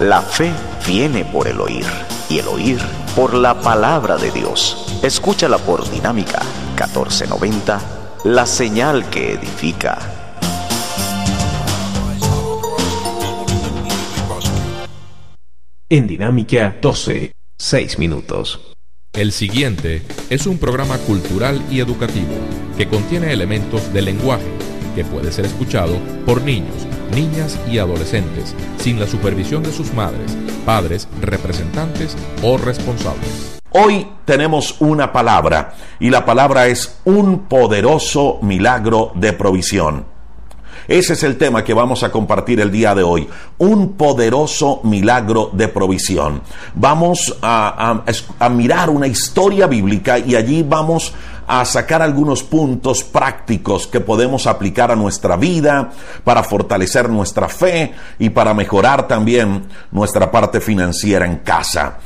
La fe viene por el oír, y el oír por la palabra de Dios. Escúchala por Dinámica 1490, la señal que edifica. En Dinámica 12, 6 minutos. El siguiente es un programa cultural y educativo que contiene elementos del lenguaje que puede ser escuchado por niños, niñas y adolescentes sin la supervisión de sus madres, padres, representantes o responsables. Hoy tenemos una palabra y la palabra es un poderoso milagro de provisión. Ese es el tema que vamos a compartir el día de hoy. Un poderoso milagro de provisión. Vamos a mirar una historia bíblica y allí vamos a sacar algunos puntos prácticos que podemos aplicar a nuestra vida para fortalecer nuestra fe y para mejorar también nuestra parte financiera en casa.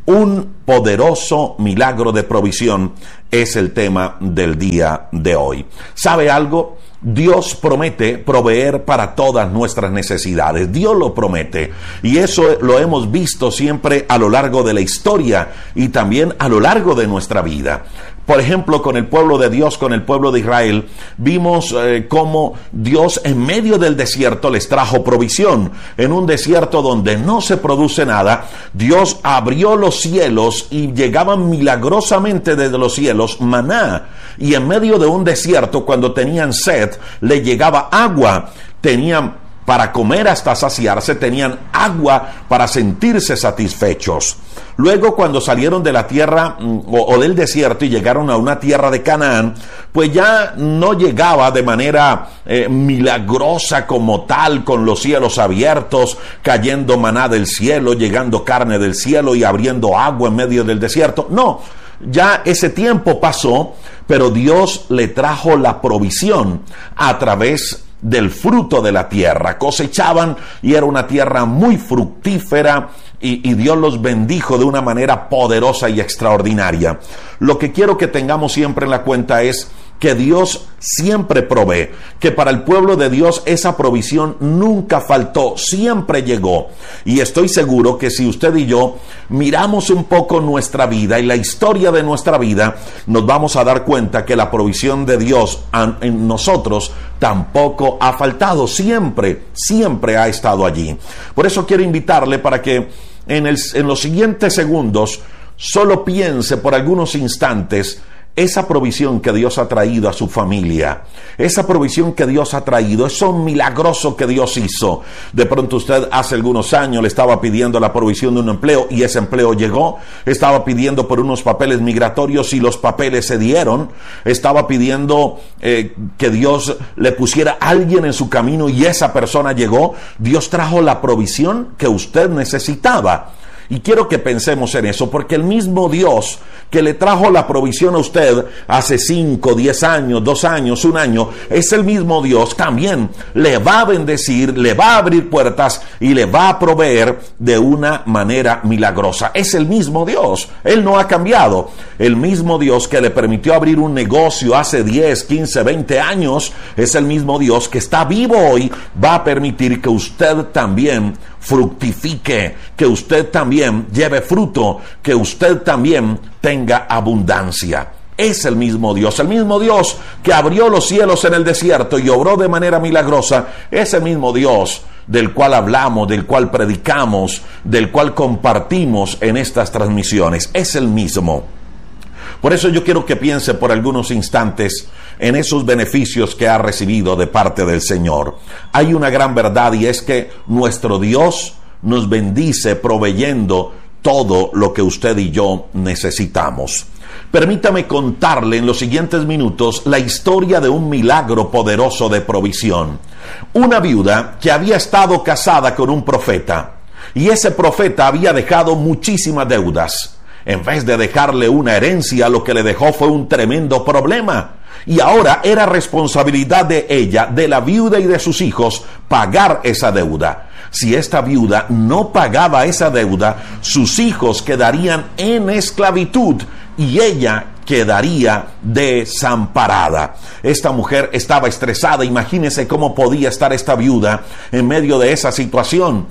Un poderoso milagro de provisión es el tema del día de hoy. ¿Sabe algo? Dios promete proveer para todas nuestras necesidades. Dios lo promete. Y eso lo hemos visto siempre a lo largo de la historia y también a lo largo de nuestra vida. Por ejemplo, con el pueblo de Dios, con el pueblo de Israel, vimos cómo Dios en medio del desierto les trajo provisión. En un desierto donde no se produce nada, Dios abrió los cielos y llegaban milagrosamente desde los cielos maná. Y en medio de un desierto, cuando tenían sed, le llegaba agua. Tenían para comer hasta saciarse, tenían agua para sentirse satisfechos. Luego, cuando salieron de la tierra o del desierto y llegaron a una tierra de Canaán, pues ya no llegaba de manera milagrosa como tal, con los cielos abiertos, cayendo maná del cielo, llegando carne del cielo y abriendo agua en medio del desierto. No, ya ese tiempo pasó, pero Dios le trajo la provisión a través del fruto de la tierra. Cosechaban y era una tierra muy fructífera y Dios los bendijo de una manera poderosa y extraordinaria. Lo que quiero que tengamos siempre en la cuenta es que Dios siempre provee, que para el pueblo de Dios esa provisión nunca faltó, siempre llegó. Y estoy seguro que si usted y yo miramos un poco nuestra vida y la historia de nuestra vida, nos vamos a dar cuenta que la provisión de Dios en nosotros tampoco ha faltado, siempre ha estado allí. Por eso quiero invitarle para que en los siguientes segundos solo piense por algunos instantes esa provisión que Dios ha traído a su familia, esa provisión que Dios ha traído, eso milagroso que Dios hizo. De pronto usted hace algunos años le estaba pidiendo la provisión de un empleo y ese empleo llegó, estaba pidiendo por unos papeles migratorios y los papeles se dieron, estaba pidiendo que Dios le pusiera a alguien en su camino y esa persona llegó. Dios trajo la provisión que usted necesitaba. Y quiero que pensemos en eso, porque el mismo Dios que le trajo la provisión a usted hace 5, 10 años, 2 años, 1 año, es el mismo Dios también le va a bendecir, le va a abrir puertas y le va a proveer de una manera milagrosa. Es el mismo Dios, Él no ha cambiado. El mismo Dios que le permitió abrir un negocio hace 10, 15, 20 años, es el mismo Dios que está vivo hoy, va a permitir que usted también fructifique, que usted también lleve fruto, que usted también tenga abundancia. Es el mismo Dios que abrió los cielos en el desierto y obró de manera milagrosa, es el mismo Dios del cual hablamos, del cual predicamos, del cual compartimos en estas transmisiones, es el mismo. Por eso yo quiero que piense por algunos instantes en esos beneficios que ha recibido de parte del Señor. Hay una gran verdad y es que nuestro Dios nos bendice proveyendo todo lo que usted y yo necesitamos. Permítame contarle en los siguientes minutos la historia de un milagro poderoso de provisión. Una viuda que había estado casada con un profeta y ese profeta había dejado muchísimas deudas. En vez de dejarle una herencia, lo que le dejó fue un tremendo problema. Y ahora era responsabilidad de ella, de la viuda y de sus hijos, pagar esa deuda. Si esta viuda no pagaba esa deuda, sus hijos quedarían en esclavitud y ella quedaría desamparada. Esta mujer estaba estresada. Imagínese cómo podía estar esta viuda en medio de esa situación.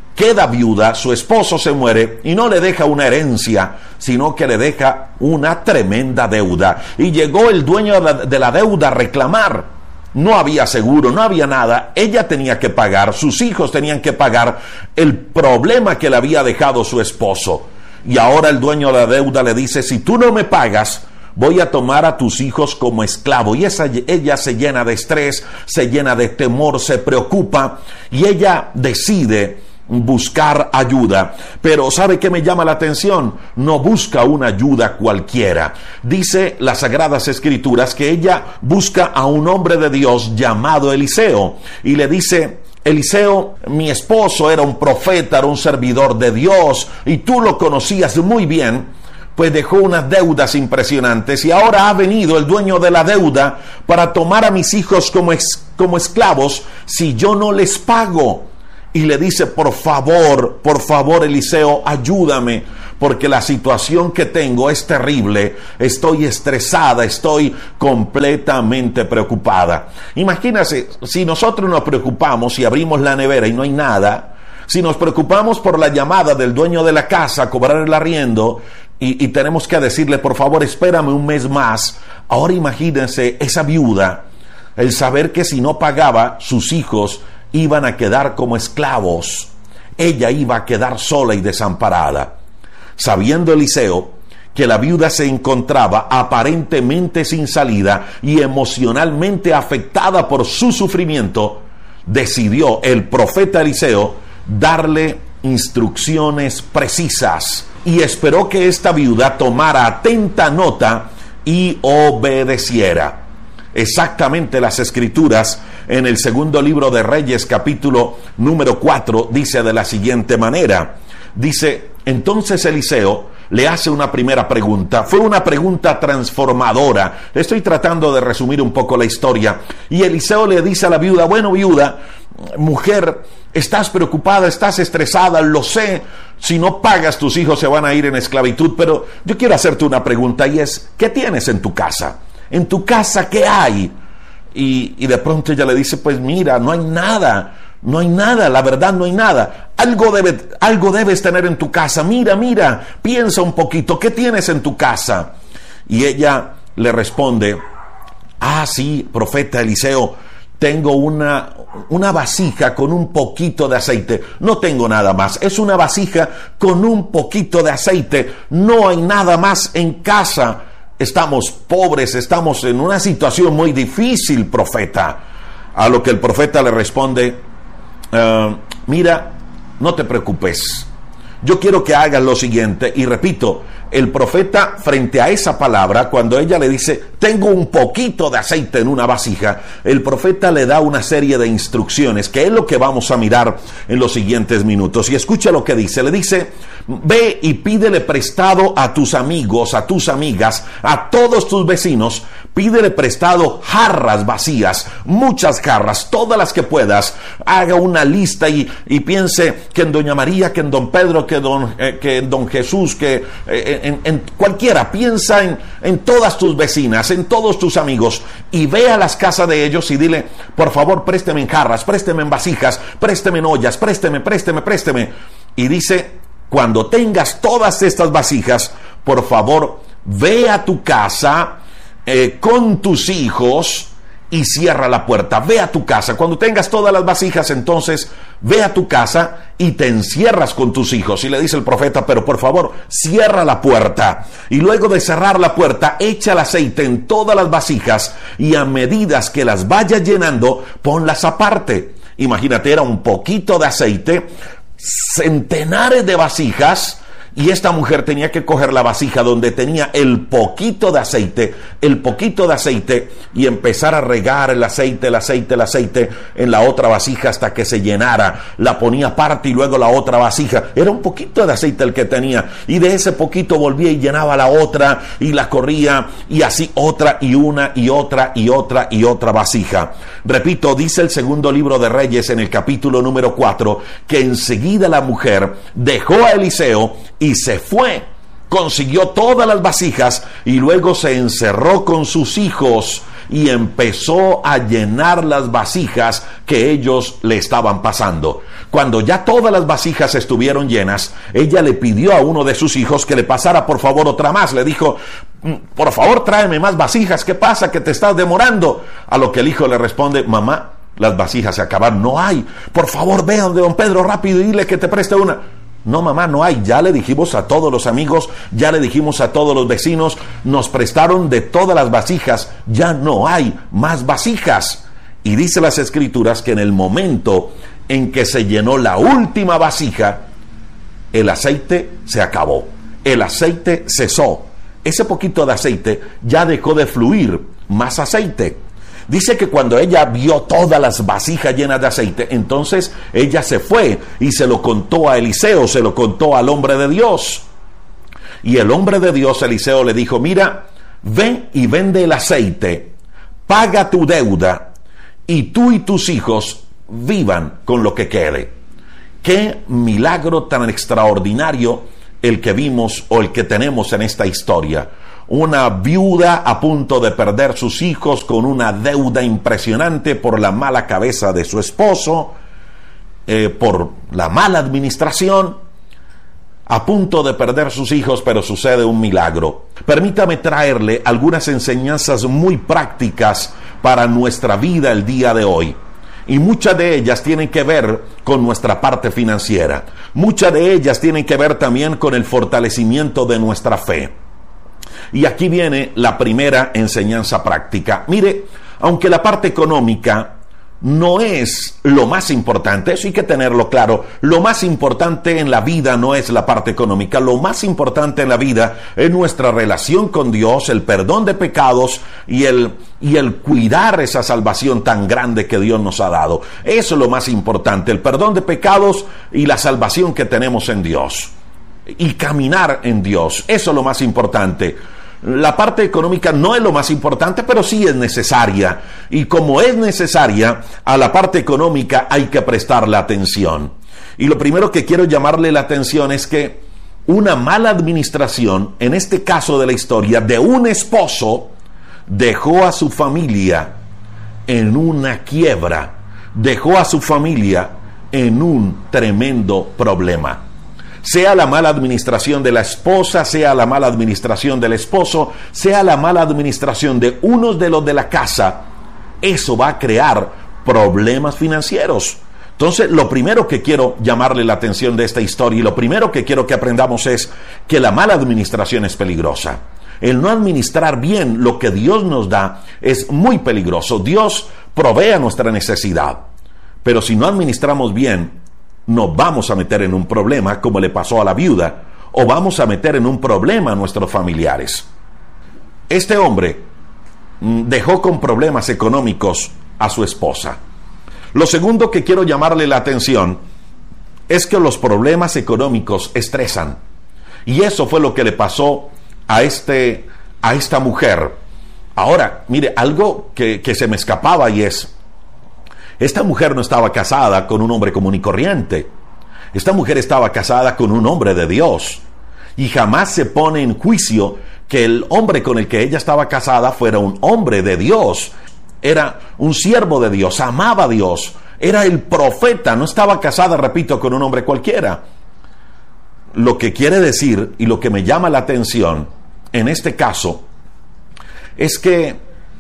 queda viuda, su esposo se muere y no le deja una herencia, sino que le deja una tremenda deuda. Y llegó el dueño de la deuda a reclamar. No había seguro, no había nada. Ella tenía que pagar, sus hijos tenían que pagar el problema que le había dejado su esposo. Y ahora el dueño de la deuda le dice: si tú no me pagas, voy a tomar a tus hijos como esclavo. Y ella se llena de estrés, se llena de temor, se preocupa y ella decide buscar ayuda. Pero ¿sabe qué me llama la atención? No busca una ayuda cualquiera. Dice las Sagradas Escrituras que ella busca a un hombre de Dios llamado Eliseo y le dice: Eliseo, mi esposo era un profeta, era un servidor de Dios y tú lo conocías muy bien, pues dejó unas deudas impresionantes y ahora ha venido el dueño de la deuda para tomar a mis hijos como esclavos si yo no les pago. Y le dice: por favor, Eliseo, ayúdame, porque la situación que tengo es terrible, estoy estresada, estoy completamente preocupada. Imagínense, si nosotros nos preocupamos y abrimos la nevera y no hay nada, si nos preocupamos por la llamada del dueño de la casa a cobrar el arriendo y tenemos que decirle: por favor, espérame un mes más. Ahora imagínense esa viuda, el saber que si no pagaba, sus hijos iban a quedar como esclavos. Ella iba a quedar sola y desamparada. Sabiendo Eliseo que la viuda se encontraba aparentemente sin salida y emocionalmente afectada por su sufrimiento, decidió el profeta Eliseo darle instrucciones precisas y esperó que esta viuda tomara atenta nota y obedeciera. Exactamente, las Escrituras en el segundo libro de Reyes, capítulo número 4, dice de la siguiente manera. Dice: entonces Eliseo le hace una primera pregunta. Fue una pregunta transformadora. Estoy tratando de resumir un poco la historia. Y Eliseo le dice a la viuda: bueno, viuda, mujer, estás preocupada, estás estresada, lo sé. Si no pagas, tus hijos se van a ir en esclavitud. Pero yo quiero hacerte una pregunta y es: ¿qué tienes en tu casa? ¿En tu casa qué hay? Y de pronto ella le dice: pues mira, no hay nada, la verdad no hay nada. Algo debes tener en tu casa. Mira, piensa un poquito, ¿qué tienes en tu casa? Y ella le responde: ah, sí, profeta Eliseo, tengo una vasija con un poquito de aceite. No tengo nada más, es una vasija con un poquito de aceite, no hay nada más en casa. Estamos pobres, estamos en una situación muy difícil, profeta. A lo que el profeta le responde: mira, no te preocupes. Yo quiero que hagas lo siguiente. Y repito, el profeta, frente a esa palabra, cuando ella le dice: tengo un poquito de aceite en una vasija, el profeta le da una serie de instrucciones, que es lo que vamos a mirar en los siguientes minutos. Y escucha lo que dice. Le dice: ve y pídele prestado a tus amigos, a tus amigas, a todos tus vecinos. Pídele prestado jarras vacías, muchas jarras, todas las que puedas. Haga una lista y piense que en doña María, que en don Pedro, que en don Jesús, que en cualquiera. Piensa en todas tus vecinas, en todos tus amigos, y ve a las casas de ellos y dile: por favor, présteme en jarras, présteme en vasijas, présteme en ollas, présteme. Y dice: cuando tengas todas estas vasijas, por favor, ve a tu casa con tus hijos y cierra la puerta. Ve a tu casa. Cuando tengas todas las vasijas, entonces ve a tu casa y te encierras con tus hijos. Y le dice el profeta: pero por favor, cierra la puerta. Y luego de cerrar la puerta, echa el aceite en todas las vasijas y a medida que las vayas llenando, ponlas aparte. Imagínate, era un poquito de aceite, centenares de vasijas, y esta mujer tenía que coger la vasija donde tenía el poquito de aceite y empezar a regar el aceite en la otra vasija hasta que se llenara. La ponía aparte y luego la otra vasija. Era un poquito de aceite el que tenía, y de ese poquito volvía y llenaba la otra y la corría, y así otra y una y otra vasija. Repito, dice el segundo libro de Reyes en el capítulo número 4 que enseguida la mujer dejó a Eliseo y se fue, consiguió todas las vasijas y luego se encerró con sus hijos y empezó a llenar las vasijas que ellos le estaban pasando. Cuando ya todas las vasijas estuvieron llenas, ella le pidió a uno de sus hijos que le pasara por favor otra más. Le dijo, por favor tráeme más vasijas, ¿qué pasa que te estás demorando? A lo que el hijo le responde, mamá, las vasijas se acabaron, no hay. Por favor ve donde don Pedro rápido y dile que te preste una. No mamá, no hay, ya le dijimos a todos los amigos, ya le dijimos a todos los vecinos, nos prestaron de todas las vasijas, ya no hay más vasijas. Y dice las escrituras que en el momento en que se llenó la última vasija, el aceite se acabó, el aceite cesó. Ese poquito de aceite ya dejó de fluir más aceite. Dice que cuando ella vio todas las vasijas llenas de aceite, entonces ella se fue y se lo contó a Eliseo, se lo contó al hombre de Dios. Y el hombre de Dios, Eliseo, le dijo, mira, ve y vende el aceite, paga tu deuda y tú y tus hijos vivan con lo que quede. Qué milagro tan extraordinario el que vimos o el que tenemos en esta historia. Una viuda a punto de perder sus hijos con una deuda impresionante por la mala cabeza de su esposo, por la mala administración, a punto de perder sus hijos, pero sucede un milagro. Permítame traerle algunas enseñanzas muy prácticas para nuestra vida el día de hoy. Y muchas de ellas tienen que ver con nuestra parte financiera. Muchas de ellas tienen que ver también con el fortalecimiento de nuestra fe. Y aquí viene la primera enseñanza práctica. Mire, aunque la parte económica no es lo más importante, eso hay que tenerlo claro. Lo más importante en la vida no es la parte económica. Lo más importante en la vida es nuestra relación con Dios, el perdón de pecados y el cuidar esa salvación tan grande que Dios nos ha dado. Eso es lo más importante, el perdón de pecados y la salvación que tenemos en Dios. Y caminar en Dios, eso es lo más importante. La parte económica no es lo más importante, pero sí es necesaria. Y como es necesaria, a la parte económica hay que prestarle atención. Y lo primero que quiero llamarle la atención es que una mala administración, en este caso de la historia, de un esposo, dejó a su familia en una quiebra, dejó a su familia en un tremendo problema. Sea la mala administración de la esposa, sea la mala administración del esposo, sea la mala administración de unos de los de la casa, eso va a crear problemas financieros. Entonces, lo primero que quiero llamarle la atención de esta historia y lo primero que quiero que aprendamos es que la mala administración es peligrosa. El no administrar bien lo que Dios nos da es muy peligroso. Dios provee a nuestra necesidad, pero si no administramos bien, nos vamos a meter en un problema como le pasó a la viuda, o vamos a meter en un problema a nuestros familiares. Este hombre dejó con problemas económicos a su esposa. Lo segundo que quiero llamarle la atención es que los problemas económicos estresan. Y eso fue lo que le pasó a esta mujer. Ahora, mire, algo que se me escapaba y es, esta mujer no estaba casada con un hombre común y corriente. Esta mujer estaba casada con un hombre de Dios. Y jamás se pone en juicio que el hombre con el que ella estaba casada fuera un hombre de Dios. Era un siervo de Dios, amaba a Dios. Era el profeta, no estaba casada, repito, con un hombre cualquiera. Lo que quiere decir y lo que me llama la atención en este caso es que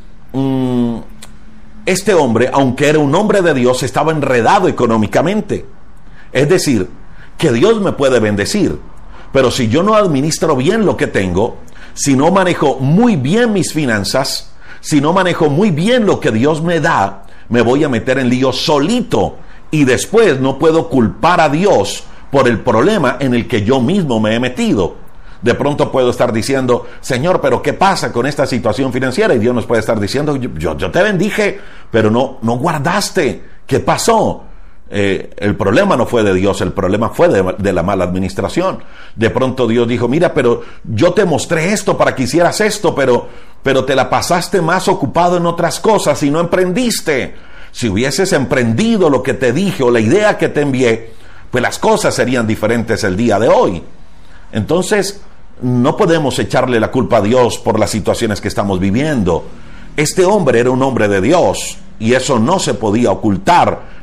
este hombre, aunque era un hombre de Dios, estaba enredado económicamente. Es decir, que Dios me puede bendecir, pero si yo no administro bien lo que tengo, si no manejo muy bien mis finanzas, si no manejo muy bien lo que Dios me da, me voy a meter en lío solito y después no puedo culpar a Dios por el problema en el que yo mismo me he metido. De pronto puedo estar diciendo, Señor, pero ¿qué pasa con esta situación financiera? Y Dios nos puede estar diciendo, yo te bendije, pero no guardaste. ¿Qué pasó? El problema no fue de Dios, el problema fue de la mala administración. De pronto Dios dijo, mira, pero yo te mostré esto para que hicieras esto, pero te la pasaste más ocupado en otras cosas y no emprendiste. Si hubieses emprendido lo que te dije o la idea que te envié, pues las cosas serían diferentes el día de hoy. Entonces, no podemos echarle la culpa a Dios por las situaciones que estamos viviendo. Este hombre era un hombre de Dios y eso no se podía ocultar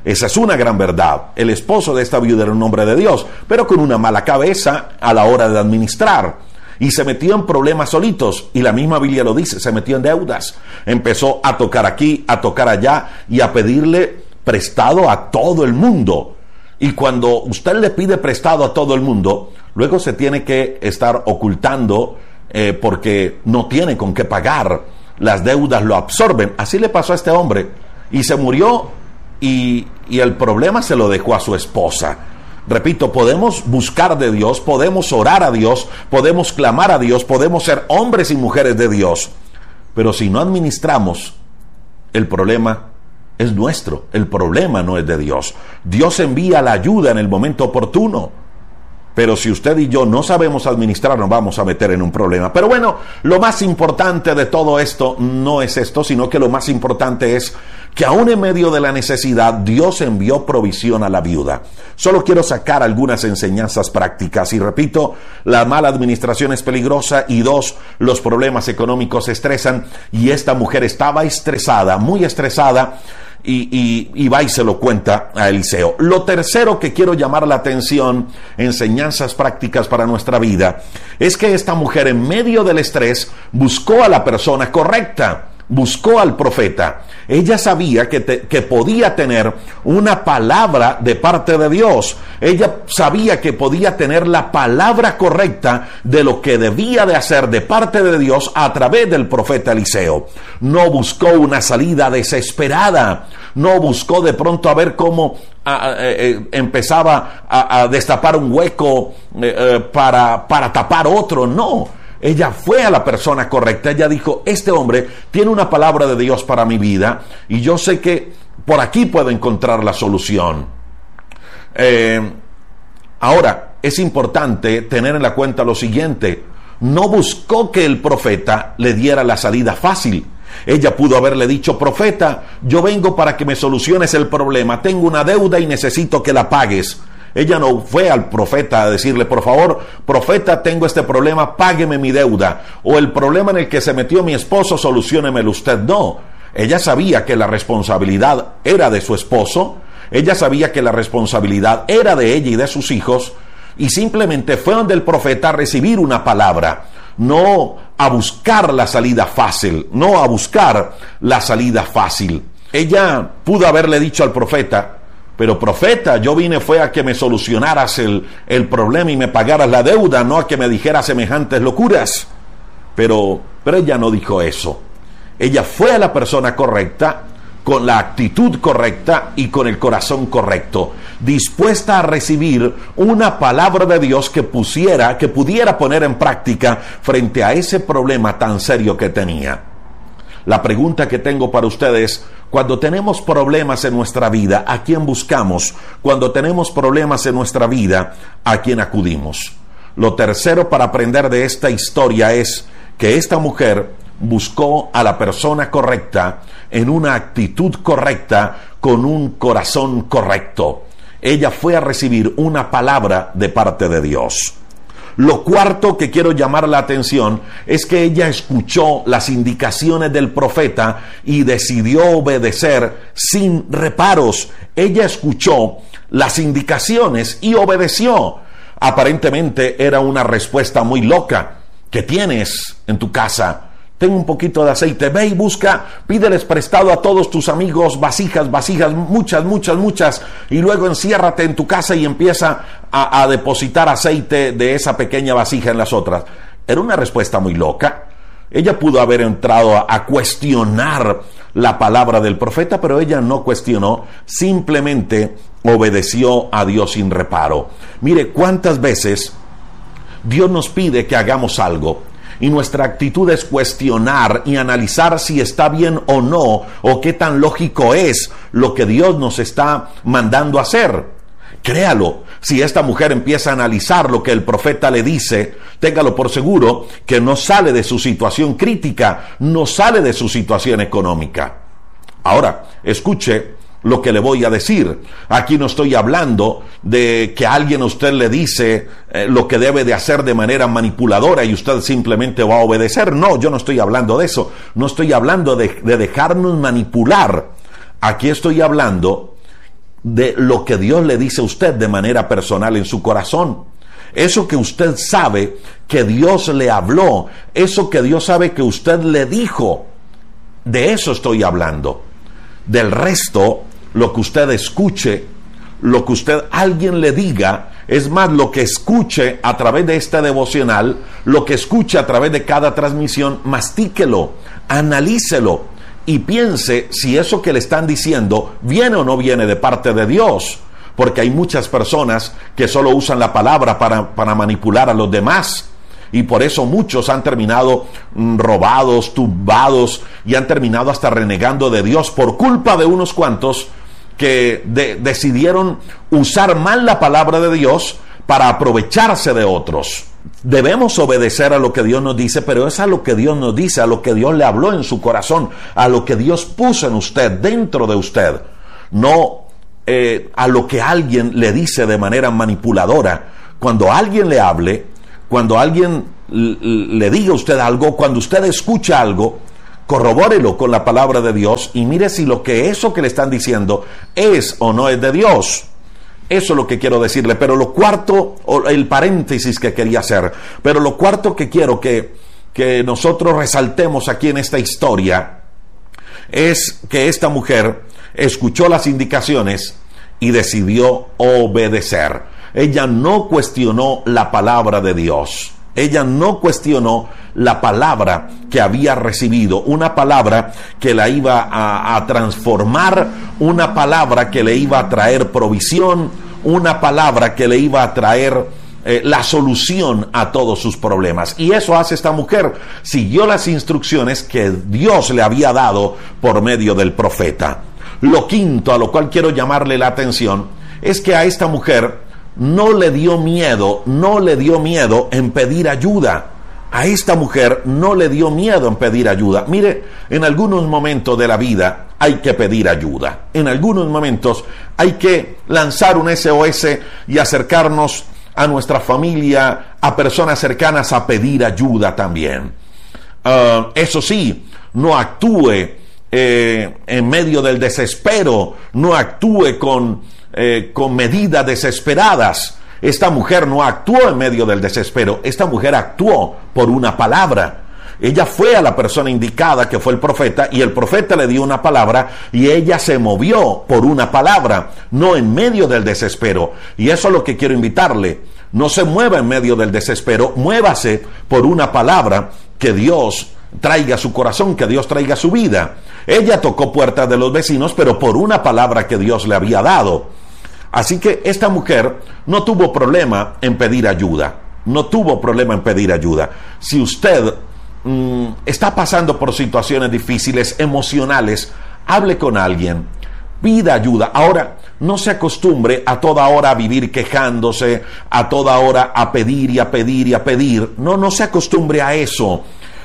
Esa es una gran verdad. El esposo de esta viuda era un hombre de Dios, pero con una mala cabeza a la hora de administrar. Y se metió en problemas solitos. Y la misma Biblia lo dice, se metió en deudas. Empezó a tocar aquí, a tocar allá y a pedirle prestado a todo el mundo. Y cuando usted le pide prestado a todo el mundo, luego se tiene que estar ocultando porque no tiene con qué pagar. Las deudas lo absorben. Así le pasó a este hombre. Y se murió y el problema se lo dejó a su esposa. Repito, podemos buscar de Dios, podemos orar a Dios, podemos clamar a Dios, podemos ser hombres y mujeres de Dios. Pero si no administramos, el problema es nuestro. El problema no es de Dios. Dios envía la ayuda en el momento oportuno. Pero si usted y yo no sabemos administrar, nos vamos a meter en un problema. Pero bueno, lo más importante de todo esto no es esto, sino que lo más importante es que aún en medio de la necesidad, Dios envió provisión a la viuda. Solo quiero sacar algunas enseñanzas prácticas. Y repito, la mala administración es peligrosa. Y 2, los problemas económicos estresan. Y esta mujer estaba estresada, muy estresada. Y va y se lo cuenta a Eliseo. Lo tercero que quiero llamar la atención, enseñanzas prácticas para nuestra vida, es que esta mujer en medio del estrés buscó a la persona correcta, buscó al profeta. Ella sabía que podía tener una palabra de parte de Dios. Ella sabía que podía tener la palabra correcta de lo que debía de hacer de parte de Dios a través del profeta Eliseo. No buscó una salida desesperada. No buscó de pronto a ver cómo empezaba a destapar un hueco para tapar otro. No. Ella fue a la persona correcta. Ella dijo, este hombre tiene una palabra de Dios para mi vida y yo sé que por aquí puedo encontrar la solución. Ahora, es importante tener en la cuenta lo siguiente. No buscó que el profeta le diera la salida fácil. Ella pudo haberle dicho, profeta, yo vengo para que me soluciones el problema. Tengo una deuda y necesito que la pagues. Ella no fue al profeta a decirle, por favor, profeta, tengo este problema, págueme mi deuda. O el problema en el que se metió mi esposo, soluciónemelo usted. No, ella sabía que la responsabilidad era de su esposo, ella sabía que la responsabilidad era de ella y de sus hijos, y simplemente fue donde el profeta a recibir una palabra, no a buscar la salida fácil, no a buscar la salida fácil. Ella pudo haberle dicho al profeta, pero profeta, yo vine fue a que me solucionaras el problema y me pagaras la deuda, no a que me dijeras semejantes locuras. Pero ella no dijo eso. Ella fue a la persona correcta, con la actitud correcta y con el corazón correcto, dispuesta a recibir una palabra de Dios que pudiera poner en práctica frente a ese problema tan serio que tenía. La pregunta que tengo para ustedes, cuando tenemos problemas en nuestra vida, ¿a quién buscamos? Cuando tenemos problemas en nuestra vida, ¿a quién acudimos? Lo tercero para aprender de esta historia es que esta mujer buscó a la persona correcta en una actitud correcta, con un corazón correcto. Ella fue a recibir una palabra de parte de Dios. Lo cuarto que quiero llamar la atención es que ella escuchó las indicaciones del profeta y decidió obedecer sin reparos. Ella escuchó las indicaciones y obedeció. Aparentemente era una respuesta muy loca. ¿Qué tienes en tu casa? Tengo un poquito de aceite. Ve y busca, pídeles prestado a todos tus amigos vasijas, muchas, y luego enciérrate en tu casa y empieza a depositar aceite de esa pequeña vasija en las otras. Era una respuesta muy loca. Ella pudo haber entrado a cuestionar la palabra del profeta, pero ella no cuestionó, simplemente obedeció a Dios sin reparo. Mire, cuántas veces Dios nos pide que hagamos algo y nuestra actitud es cuestionar y analizar si está bien o no, o qué tan lógico es lo que Dios nos está mandando hacer. Créalo, si esta mujer empieza a analizar lo que el profeta le dice, téngalo por seguro que no sale de su situación crítica, no sale de su situación económica. Ahora, escuche lo que le voy a decir. Aquí no estoy hablando de que alguien a usted le dice lo que debe de hacer de manera manipuladora y usted simplemente va a obedecer. No, yo no estoy hablando de eso. No estoy hablando de dejarnos manipular. Aquí estoy hablando de lo que Dios le dice a usted de manera personal en su corazón. Eso que usted sabe que Dios le habló, eso que Dios sabe que usted le dijo, de eso estoy hablando. Del resto, lo que usted escuche, lo que alguien le diga, es más, lo que escuche a través de este devocional, lo que escuche a través de cada transmisión, mastíquelo, analícelo y piense si eso que le están diciendo viene o no viene de parte de Dios. Porque hay muchas personas que solo usan la palabra para manipular a los demás. Y por eso muchos han terminado robados, tumbados y han terminado hasta renegando de Dios por culpa de unos cuantos que decidieron usar mal la palabra de Dios para aprovecharse de otros. Debemos obedecer a lo que Dios nos dice, pero es a lo que Dios nos dice, a lo que Dios le habló en su corazón, a lo que Dios puso en usted, dentro de usted. No a lo que alguien le dice de manera manipuladora. Cuando alguien le hable, cuando alguien le diga a usted algo, cuando usted escucha algo, corrobórelo con la palabra de Dios y mire si eso que le están diciendo es o no es de Dios. Eso es lo que quiero decirle. Pero lo cuarto, o el paréntesis que quería hacer, pero lo cuarto que quiero que nosotros resaltemos aquí en esta historia es que esta mujer escuchó las indicaciones y decidió obedecer. Ella no cuestionó la palabra de Dios. Ella no cuestionó la palabra que había recibido, una palabra que la iba a transformar, una palabra que le iba a traer provisión, una palabra que le iba a traer la solución a todos sus problemas. Y eso hace esta mujer. Siguió las instrucciones que Dios le había dado por medio del profeta. Lo quinto a lo cual quiero llamarle la atención es que a esta mujer no le dio miedo en pedir ayuda. A esta mujer no le dio miedo en pedir ayuda. Mire, en algunos momentos de la vida hay que pedir ayuda. En algunos momentos hay que lanzar un SOS y acercarnos a nuestra familia, a personas cercanas a pedir ayuda también. Eso sí, no actúe en medio del desespero, no actúe con medidas desesperadas. Esta mujer no actuó en medio del desespero, esta mujer actuó por una palabra. Ella fue a la persona indicada, que fue el profeta, y el profeta le dio una palabra y ella se movió por una palabra, no en medio del desespero. Y eso es lo que quiero invitarle. No se mueva en medio del desespero, muévase por una palabra que Dios traiga a su corazón, que Dios traiga a su vida. Ella tocó puertas de los vecinos, pero por una palabra que Dios le había dado. Así que esta mujer no tuvo problema en pedir ayuda. No tuvo problema en pedir ayuda. Si usted está pasando por situaciones difíciles, emocionales, hable con alguien, pida ayuda. Ahora, no se acostumbre a toda hora a vivir quejándose, a toda hora a pedir y a pedir y a pedir. No se acostumbre a eso.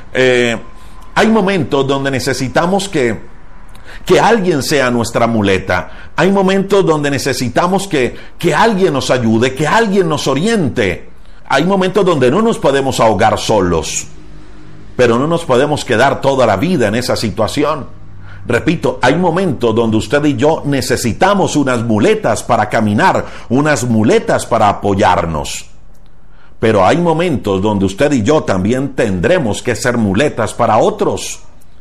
Hay momentos donde necesitamos que alguien sea nuestra muleta. Hay momentos donde necesitamos que alguien nos ayude, que alguien nos oriente. Hay momentos donde no nos podemos ahogar solos, pero no nos podemos quedar toda la vida en esa situación. Repito, hay momentos donde usted y yo necesitamos unas muletas para caminar, unas muletas para apoyarnos. Pero hay momentos donde usted y yo también tendremos que ser muletas para otros.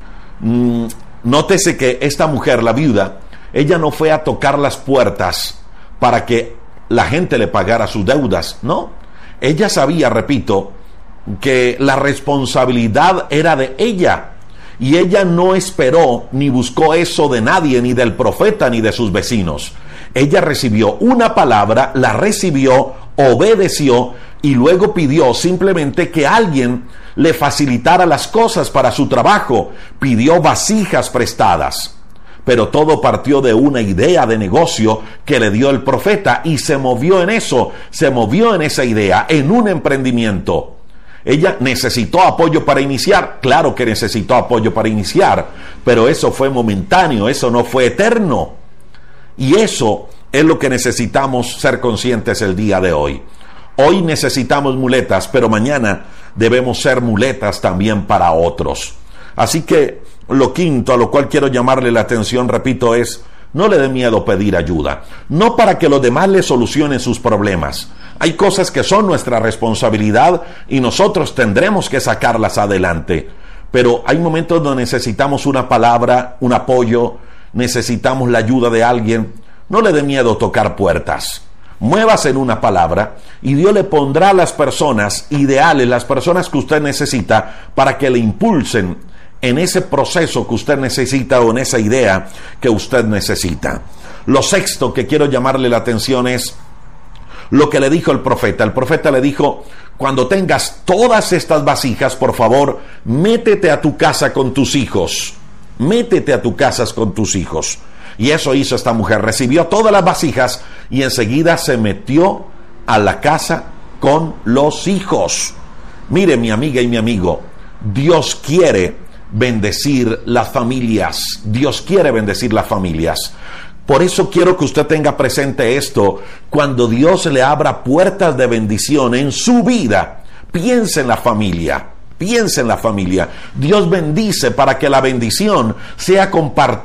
Nótese que esta mujer, la viuda, ella no fue a tocar las puertas para que la gente le pagara sus deudas, no. Ella sabía, repito, que la responsabilidad era de ella. Y ella no esperó ni buscó eso de nadie, ni del profeta, ni de sus vecinos. Ella recibió una palabra, la recibió, obedeció y luego pidió simplemente que alguien le facilitara las cosas para su trabajo. Pidió vasijas prestadas. Pero todo partió de una idea de negocio que le dio el profeta y se movió en eso, se movió en esa idea, en un emprendimiento. Ella necesitó apoyo para iniciar, claro que necesitó apoyo para iniciar, pero eso fue momentáneo, eso no fue eterno. Y eso es lo que necesitamos ser conscientes el día de hoy. Hoy necesitamos muletas, pero mañana debemos ser muletas también para otros. Así que lo quinto a lo cual quiero llamarle la atención, repito, es No le dé miedo pedir ayuda, no para que los demás le solucionen sus problemas. Hay cosas que son nuestra responsabilidad y nosotros tendremos que sacarlas adelante. Pero hay momentos donde necesitamos una palabra, un apoyo, necesitamos la ayuda de alguien. No le dé miedo tocar puertas. Muévase en una palabra y Dios le pondrá las personas ideales, las personas que usted necesita para que le impulsen en ese proceso que usted necesita o en esa idea que usted necesita. Lo sexto que quiero llamarle la atención es lo que le dijo el profeta. El profeta le dijo: cuando tengas todas estas vasijas, por favor, métete a tu casa con tus hijos. Métete a tu casa con tus hijos. Y eso hizo esta mujer. Recibió todas las vasijas y enseguida se metió a la casa con los hijos. Mire, mi amiga y mi amigo, Dios quiere bendecir las familias. Dios quiere bendecir las familias. Por eso quiero que usted tenga presente esto. Cuando Dios le abra puertas de bendición en su vida, piense en la familia. Piense en la familia. Dios bendice para que la bendición sea compartida